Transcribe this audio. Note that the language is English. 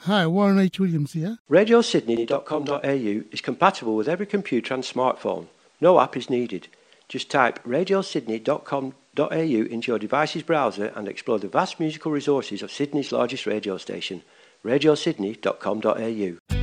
Hi, Warren H. Williams here. RadioSydney.com.au is compatible with every computer and smartphone. No app is needed. Just type RadioSydney.com.au into your device's browser and explore the vast musical resources of Sydney's largest radio station, RadioSydney.com.au.